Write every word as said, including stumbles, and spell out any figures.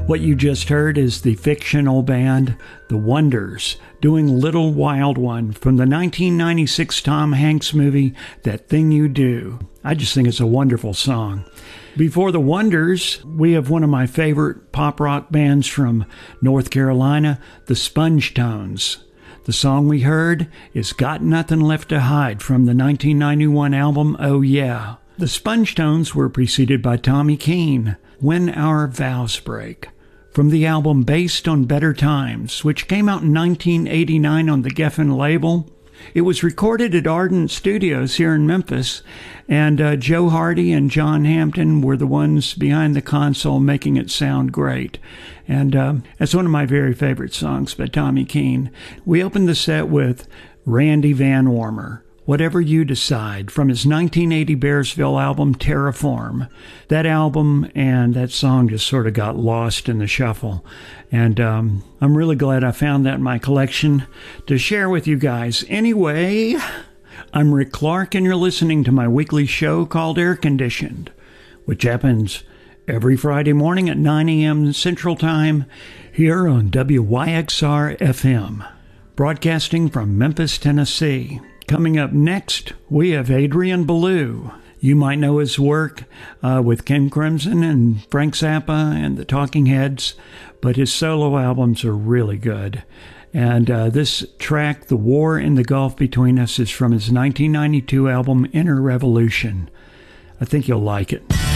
What you just heard is the fictional band The Wonders doing Little Wild One from the nineteen ninety-six Tom Hanks movie That Thing You Do. I just think it's a wonderful song. Before The Wonders, we have one of my favorite pop rock bands from North Carolina, the Sponge Tones. The song we heard is Got Nothing Left to Hide from the nineteen ninety-one album Oh Yeah. The Sponge Tones were preceded by Tommy Keene, When Our Vows Break, from the album Based on Better Times, which came out in nineteen eighty-nine on the Geffen label. It was recorded at Ardent Studios here in Memphis, and uh, Joe Hardy and John Hampton were the ones behind the console making it sound great. And uh, it's one of my very favorite songs by Tommy Keene. We opened the set with Randy Van Warmer, Whatever You Decide, from his nineteen eighty Bearsville album Terraform. That album and that song just sort of got lost in the shuffle. And um, I'm really glad I found that in my collection to share with you guys. Anyway, I'm Rick Clark, and you're listening to my weekly show called Air Conditioned, which happens every Friday morning at nine a.m. Central Time here on W Y X R F M, broadcasting from Memphis, Tennessee. Coming up next, we have Adrian Belew. You might know his work uh, with King Crimson and Frank Zappa and the Talking Heads, but his solo albums are really good. And uh, this track, The War in the Gulf Between Us, is from his nineteen ninety-two album Inner Revolution. I think you'll like it.